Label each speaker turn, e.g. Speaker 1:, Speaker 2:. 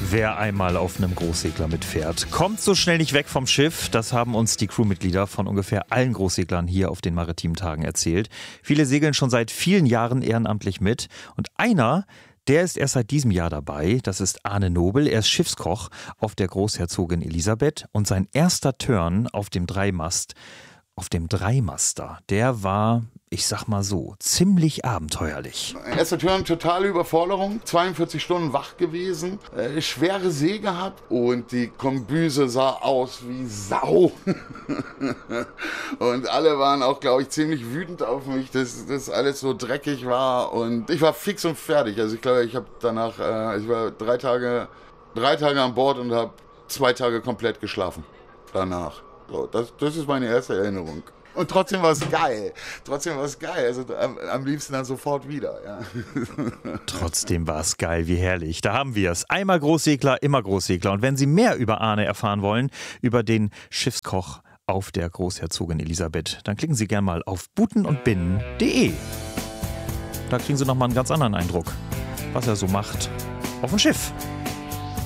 Speaker 1: Wer einmal auf einem Großsegler mitfährt, kommt so schnell nicht weg vom Schiff. Das haben uns die Crewmitglieder von ungefähr allen Großseglern hier auf den maritimen Tagen erzählt. Viele segeln schon seit vielen Jahren ehrenamtlich mit. Und einer, der ist erst seit diesem Jahr dabei. Das ist Arne Nobel. Er ist Schiffskoch auf der Großherzogin Elisabeth. Und sein erster Turn auf dem Dreimaster, der war, ich sag mal so, ziemlich abenteuerlich.
Speaker 2: Erster Turn, totale Überforderung, 42 Stunden wach gewesen, schwere See gehabt und die Kombüse sah aus wie Sau. Und alle waren auch, glaube ich, ziemlich wütend auf mich, dass alles so dreckig war und ich war fix und fertig. Also ich glaube, ich habe danach, ich war drei Tage an Bord und habe 2 Tage komplett geschlafen danach. So, das ist meine erste Erinnerung. Und trotzdem war es geil. Also am liebsten dann sofort wieder. Ja.
Speaker 1: Trotzdem war es geil, wie herrlich. Da haben wir es. Einmal Großsegler, immer Großsegler. Und wenn Sie mehr über Arne erfahren wollen, über den Schiffskoch auf der Großherzogin Elisabeth, dann klicken Sie gerne mal auf butenundbinnen.de. Da kriegen Sie nochmal einen ganz anderen Eindruck, was er so macht auf dem Schiff.